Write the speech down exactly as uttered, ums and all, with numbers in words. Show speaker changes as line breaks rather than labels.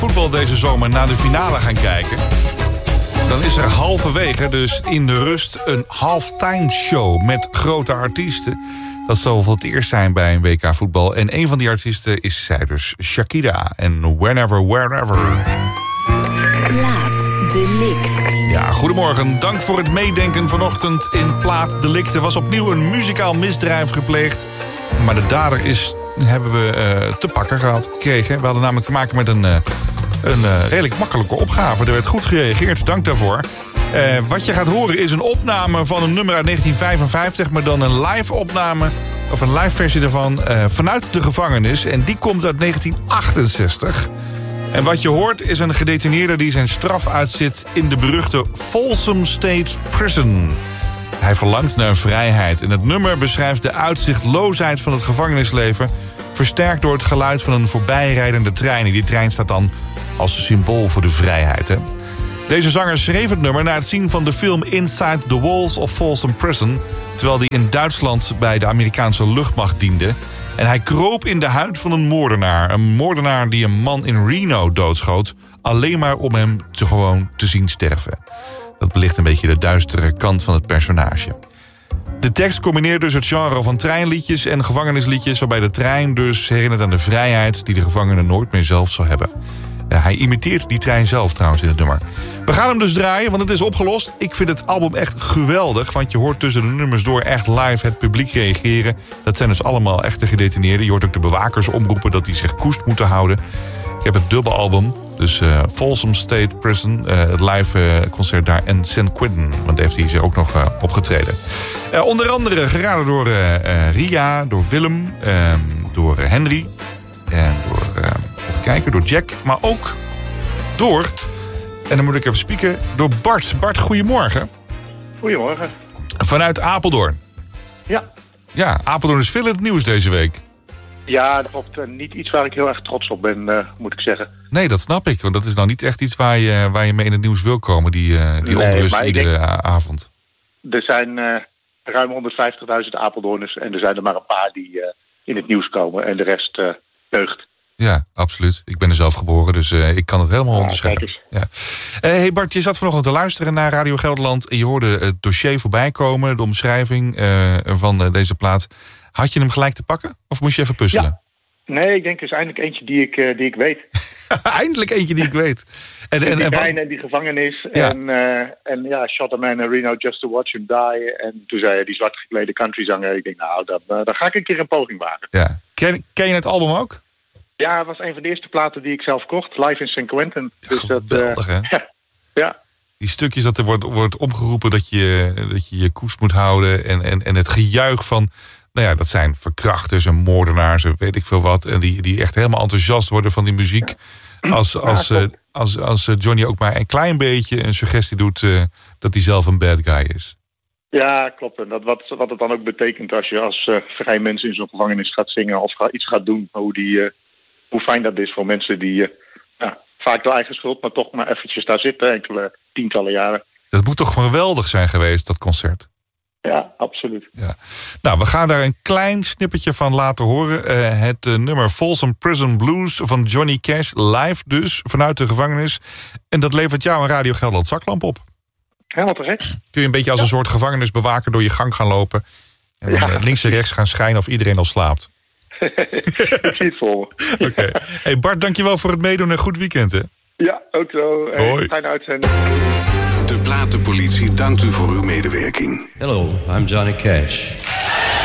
voetbal deze zomer naar de finale gaan kijken, dan is er halverwege, dus in de rust, een halftime show met grote artiesten. Dat zal voor het eerst zijn bij een W K voetbal. En een van die artiesten is zij dus, Shakira. En Whenever, Wherever.
Plaat Delict.
Ja, goedemorgen. Dank voor het meedenken vanochtend in Plaat Delict. Er was opnieuw een muzikaal misdrijf gepleegd. Maar de dader is, hebben we uh, te pakken gehad, gekregen. We hadden namelijk te maken met een, uh, een uh, redelijk makkelijke opgave. Er werd goed gereageerd, dank daarvoor. Uh, wat je gaat horen is een opname van een nummer uit negentien vijfenvijftig... maar dan een live opname, of een live versie daarvan, uh, vanuit de gevangenis. En die komt uit negentien achtenzestig. En wat je hoort is een gedetineerde die zijn straf uitzit in de beruchte Folsom State Prison. Hij verlangt naar vrijheid. En het nummer beschrijft de uitzichtloosheid van het gevangenisleven, versterkt door het geluid van een voorbijrijdende trein. En die trein staat dan als symbool voor de vrijheid, hè? Deze zanger schreef het nummer na het zien van de film Inside the Walls of Folsom Prison, terwijl hij in Duitsland bij de Amerikaanse luchtmacht diende. En hij kroop in de huid van een moordenaar. Een moordenaar die een man in Reno doodschoot, alleen maar om hem te gewoon te zien sterven. Dat belicht een beetje de duistere kant van het personage. De tekst combineert dus het genre van treinliedjes en gevangenisliedjes, waarbij de trein dus herinnert aan de vrijheid die de gevangene nooit meer zelf zal hebben. Ja, hij imiteert die trein zelf trouwens in het nummer. We gaan hem dus draaien, want het is opgelost. Ik vind het album echt geweldig, want je hoort tussen de nummers door echt live het publiek reageren. Dat zijn dus allemaal echte gedetineerden. Je hoort ook de bewakers omroepen dat die zich koest moeten houden. Ik heb het dubbelalbum, dus uh, Folsom State Prison, uh, het live uh, concert daar, en San Quentin, want daar heeft hij zich ook nog uh, opgetreden. Uh, onder andere geraden door uh, uh, Ria, door Willem, uh, door uh, Henry en door, uh, even kijken, door Jack, maar ook door, en dan moet ik even spieken, door Bart. Bart, goedemorgen.
Goedemorgen.
Vanuit Apeldoorn.
Ja.
Ja, Apeldoorn is veel in het nieuws deze week.
Ja, dat klopt. Niet iets waar ik heel erg trots op ben, uh, moet ik zeggen.
Nee, dat snap ik. Want dat is nou niet echt iets waar je, waar je mee in het nieuws wil komen, die, uh, die
nee,
onrust iedere
denk,
avond.
Er zijn uh, ruim honderdvijftigduizend Apeldoorners en er zijn er maar een paar die uh, in het nieuws komen. En de rest uh, deugt.
Ja, absoluut. Ik ben er zelf geboren, dus uh, ik kan het helemaal ja, onderscheiden. Ja. Uh, hey Bart, je zat vanochtend te luisteren naar Radio Gelderland en je hoorde het dossier voorbij komen, de omschrijving uh, van uh, deze plaat. Had je hem gelijk te pakken of moest je even puzzelen?
Ja. Nee, ik denk dus eindelijk eentje die ik, uh, die ik weet.
Eindelijk eentje die ik weet. En, en,
die
en,
trein en die gevangenis.
Ja.
En, uh, en ja, shot a man in Reno just to watch him die. En toen zei die zwart geklede countryzanger, ik denk nou, dan, uh, dan ga ik een keer een poging wagen.
Ja. Ken, ken je het album ook?
Ja, het was een van de eerste platen die ik zelf kocht. Live in San Quentin.
Ja,
dus
geweldig,
dat, uh,
hè?
Ja, ja.
Die stukjes dat er wordt, wordt opgeroepen dat je, dat je je koest moet houden. En, en, en het gejuich van, nou ja, dat zijn verkrachters en moordenaars en weet ik veel wat. En die, die echt helemaal enthousiast worden van die muziek. Als, als, uh, als, als Johnny ook maar een klein beetje een suggestie doet uh, dat hij zelf een bad guy is.
Ja, klopt. En dat, wat, wat het dan ook betekent als je als uh, vrij mensen in zo'n gevangenis gaat zingen of ga, iets gaat doen. Hoe, die, uh, hoe fijn dat is voor mensen die uh, ja, vaak door eigen schuld, maar toch maar eventjes daar zitten, enkele tientallen jaren.
Dat moet toch geweldig zijn geweest, dat concert?
Ja, absoluut.
Ja. Nou, we gaan daar een klein snippertje van laten horen. Uh, het uh, nummer Folsom Prison Blues van Johnny Cash, live dus, vanuit de gevangenis. En dat levert jou een Radio Gelderland zaklamp op.
Helemaal terecht.
Kun je een beetje als
ja.
een soort gevangenisbewaker door je gang gaan lopen. En dan ja. links en rechts gaan schijnen of iedereen al slaapt.
Ik zie het voor me.
Oké. Okay. Hey Bart, dankjewel voor het meedoen en goed weekend, hè?
Ja, ook zo.
Hoi.
Fijne uitzending.
De Platenpolitie dankt u voor uw medewerking.
Hello, I'm Johnny Cash.